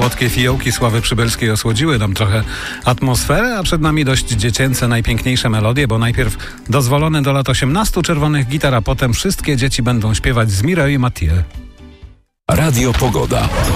Słodkie fiołki Sławy Przybylskiej osłodziły nam trochę atmosferę, a przed nami dość dziecięce, najpiękniejsze melodie, bo najpierw dozwolone do lat 18 czerwonych gitar, a potem wszystkie dzieci będą śpiewać z Mireille Mathieu. Radio Pogoda.